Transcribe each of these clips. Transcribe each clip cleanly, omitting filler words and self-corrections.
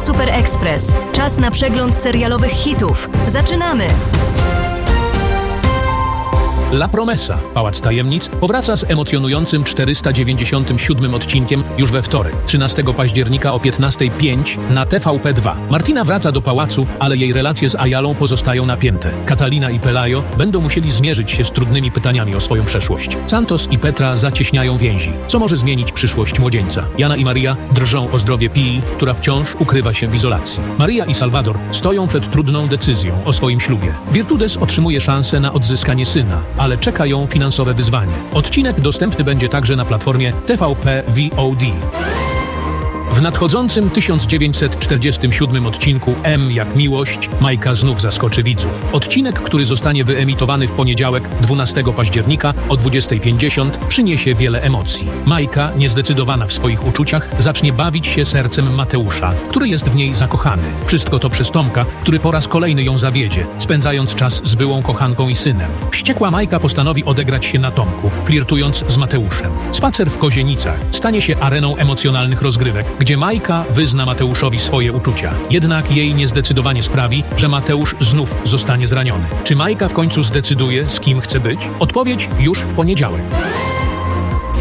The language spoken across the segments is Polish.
Super Express. Czas na przegląd serialowych hitów. Zaczynamy! La Promesa, Pałac Tajemnic, powraca z emocjonującym 497 odcinkiem już we wtorek, 13 października o 15:05 na TVP2. Martina wraca do pałacu, ale jej relacje z Ayalą pozostają napięte. Catalina i Pelayo będą musieli zmierzyć się z trudnymi pytaniami o swoją przeszłość. Santos i Petra zacieśniają więzi, co może zmienić przyszłość młodzieńca. Jana i Maria drżą o zdrowie Pii, która wciąż ukrywa się w izolacji. Maria i Salvador stoją przed trudną decyzją o swoim ślubie. Virtudes otrzymuje szansę na odzyskanie syna, ale czeka ją finansowe wyzwanie. Odcinek dostępny będzie także na platformie TVP VOD. W nadchodzącym 1947 odcinku M jak miłość Majka znów zaskoczy widzów. Odcinek, który zostanie wyemitowany w poniedziałek 12 października o 20:50 przyniesie wiele emocji. Majka, niezdecydowana w swoich uczuciach, zacznie bawić się sercem Mateusza, który jest w niej zakochany. Wszystko to przez Tomka, który po raz kolejny ją zawiedzie, spędzając czas z byłą kochanką i synem. Wściekła Majka postanowi odegrać się na Tomku, flirtując z Mateuszem. Spacer w Kozienicach stanie się areną emocjonalnych rozgrywek, gdzie Majka wyzna Mateuszowi swoje uczucia. Jednak jej niezdecydowanie sprawi, że Mateusz znów zostanie zraniony. Czy Majka w końcu zdecyduje, z kim chce być? Odpowiedź już w poniedziałek. W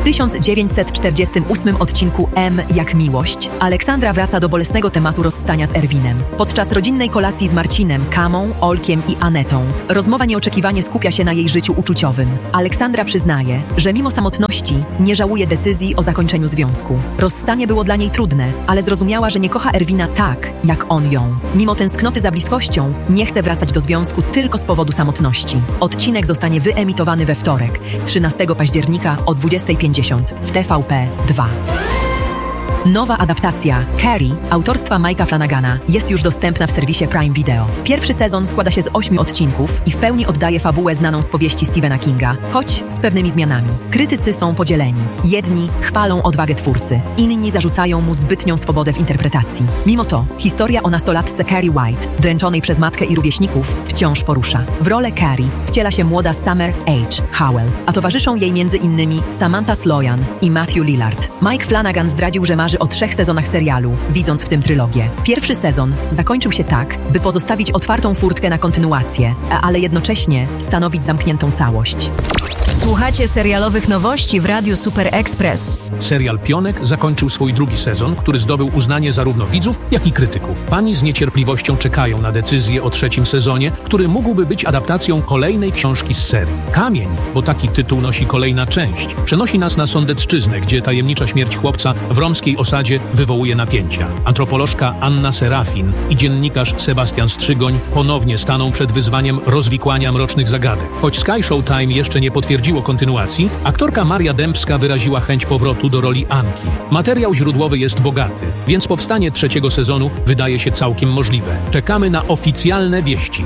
1948 odcinku M jak miłość Aleksandra wraca do bolesnego tematu rozstania z Erwinem. Podczas rodzinnej kolacji z Marcinem, Kamą, Olkiem i Anetą rozmowa nieoczekiwanie skupia się na jej życiu uczuciowym. Aleksandra przyznaje, że mimo samotności nie żałuje decyzji o zakończeniu związku. Rozstanie było dla niej trudne, ale zrozumiała, że nie kocha Erwina tak, jak on ją. Mimo tęsknoty za bliskością nie chce wracać do związku tylko z powodu samotności. Odcinek zostanie wyemitowany we wtorek, 13 października o 20:50 w TVP2. Nowa adaptacja Carrie autorstwa Mike'a Flanagana jest już dostępna w serwisie Prime Video. Pierwszy sezon składa się z 8 odcinków i w pełni oddaje fabułę znaną z powieści Stephena Kinga, choć z pewnymi zmianami. Krytycy są podzieleni. Jedni chwalą odwagę twórcy, inni zarzucają mu zbytnią swobodę w interpretacji. Mimo to historia o nastolatce Carrie White, dręczonej przez matkę i rówieśników, wciąż porusza. W rolę Carrie wciela się młoda Summer H. Howell, a towarzyszą jej m.in. Samantha Sloyan i Matthew Lillard. Mike Flanagan zdradził, że marzy o 3 sezonach serialu, widząc w tym trylogię. Pierwszy sezon zakończył się tak, by pozostawić otwartą furtkę na kontynuację, ale jednocześnie stanowić zamkniętą całość. Słuchacie serialowych nowości w Radiu Super Express. Serial Pionek zakończył swój drugi sezon, który zdobył uznanie zarówno widzów, jak i krytyków. Fani z niecierpliwością czekają na decyzję o 3. sezonie, który mógłby być adaptacją kolejnej książki z serii. Kamień, bo taki tytuł nosi kolejna część, przenosi nas na Sądecczyznę, gdzie tajemnicza śmierć chłopca w romskiej osadzie wywołuje napięcia. Antropolożka Anna Serafin i dziennikarz Sebastian Strzygoń ponownie staną przed wyzwaniem rozwikłania mrocznych zagadek. Choć Sky Showtime jeszcze nie potwierdziło kontynuacji, aktorka Maria Dębska wyraziła chęć powrotu do roli Anki. Materiał źródłowy jest bogaty, więc powstanie 3. sezonu wydaje się całkiem możliwe. Czekamy na oficjalne wieści.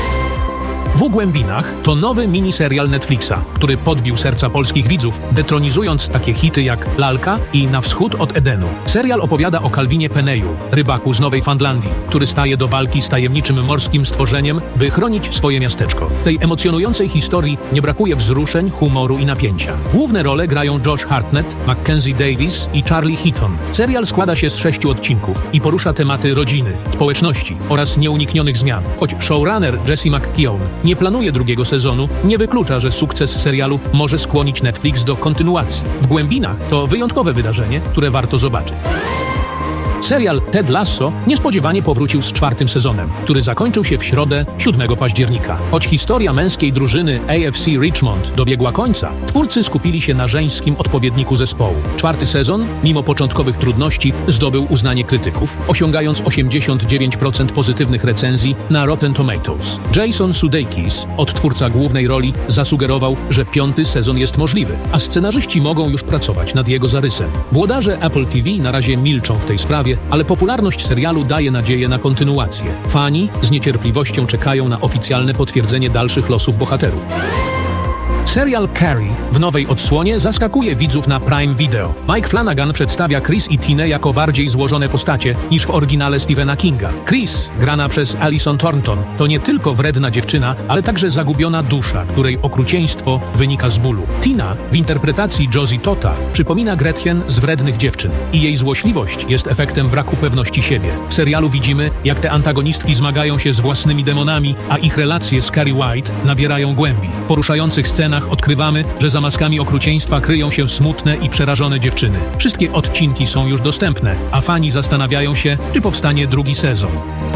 W Głębinach to nowy miniserial Netflixa, który podbił serca polskich widzów, detronizując takie hity jak Lalka i Na wschód od Edenu. Serial opowiada o Calvinie Peneju, rybaku z Nowej Fandlandii, który staje do walki z tajemniczym morskim stworzeniem, by chronić swoje miasteczko. W tej emocjonującej historii nie brakuje wzruszeń, humoru i napięcia. Główne role grają Josh Hartnett, Mackenzie Davis i Charlie Heaton. Serial składa się z 6 odcinków i porusza tematy rodziny, społeczności oraz nieuniknionych zmian. Choć showrunner Jesse McKeown nie planuje 2. sezonu, nie wyklucza, że sukces serialu może skłonić Netflix do kontynuacji. W Głębinach to wyjątkowe wydarzenie, które warto zobaczyć. Serial Ted Lasso niespodziewanie powrócił z 4. sezonem, który zakończył się w środę 7 października. Choć historia męskiej drużyny AFC Richmond dobiegła końca, twórcy skupili się na żeńskim odpowiedniku zespołu. 4. sezon, mimo początkowych trudności, zdobył uznanie krytyków, osiągając 89% pozytywnych recenzji na Rotten Tomatoes. Jason Sudeikis, odtwórca głównej roli, zasugerował, że 5. sezon jest możliwy, a scenarzyści mogą już pracować nad jego zarysem. Włodarze Apple TV na razie milczą w tej sprawie, ale popularność serialu daje nadzieję na kontynuację. Fani z niecierpliwością czekają na oficjalne potwierdzenie dalszych losów bohaterów. Serial Carrie w nowej odsłonie zaskakuje widzów na Prime Video. Mike Flanagan przedstawia Chris i Tinę jako bardziej złożone postacie niż w oryginale Stephena Kinga. Chris, grana przez Alison Thornton, to nie tylko wredna dziewczyna, ale także zagubiona dusza, której okrucieństwo wynika z bólu. Tina w interpretacji Josie Tota przypomina Gretchen z Wrednych Dziewczyn i jej złośliwość jest efektem braku pewności siebie. W serialu widzimy, jak te antagonistki zmagają się z własnymi demonami, a ich relacje z Carrie White nabierają głębi. W poruszających scenach odkrywamy, że za maskami okrucieństwa kryją się smutne i przerażone dziewczyny. Wszystkie odcinki są już dostępne, a fani zastanawiają się, czy powstanie drugi sezon.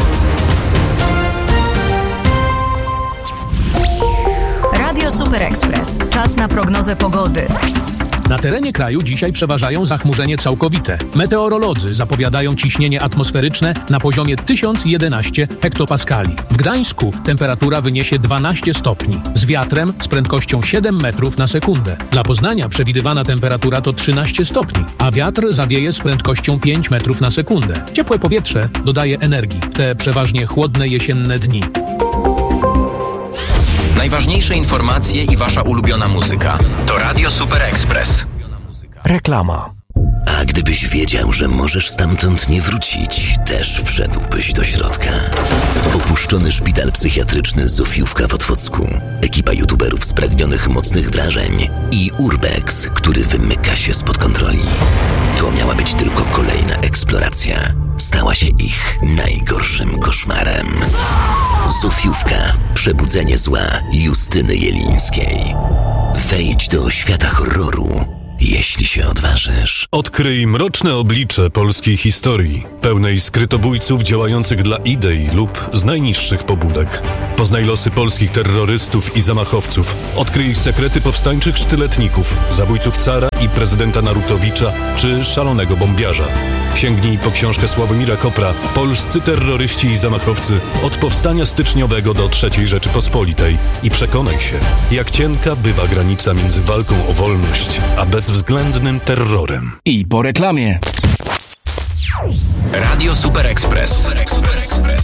Radio Super Express. Czas na prognozę pogody. Na terenie kraju dzisiaj przeważają zachmurzenie całkowite. Meteorolodzy zapowiadają ciśnienie atmosferyczne na poziomie 1011 hektopaskali. W Gdańsku temperatura wyniesie 12 stopni, z wiatrem z prędkością 7 metrów na sekundę. Dla Poznania przewidywana temperatura to 13 stopni, a wiatr zawieje z prędkością 5 metrów na sekundę. Ciepłe powietrze dodaje energii w te przeważnie chłodne jesienne dni. Najważniejsze informacje i wasza ulubiona muzyka to Radio Super Express. Reklama. A gdybyś wiedział, że możesz stamtąd nie wrócić, też wszedłbyś do środka. Opuszczony szpital psychiatryczny Zofiówka w Otwocku, ekipa youtuberów spragnionych mocnych wrażeń i Urbex, który wymyka się spod kontroli. To miała być tylko kolejna eksploracja. Stała się ich najgorszym koszmarem. Zofiówka. Przebudzenie zła Justyny Jelińskiej. Wejdź do świata horroru, jeśli się odważysz. Odkryj mroczne oblicze polskiej historii, pełnej skrytobójców działających dla idei lub z najniższych pobudek. Poznaj losy polskich terrorystów i zamachowców. Odkryj ich sekrety powstańczych sztyletników, zabójców cara i prezydenta Narutowicza czy szalonego bombiarza. Sięgnij po książkę Sławomira Kopra Polscy terroryści i zamachowcy od powstania styczniowego do III Rzeczypospolitej i przekonaj się, jak cienka bywa granica między walką o wolność a bezwzględnym terrorem. I po reklamie. Radio Super Express.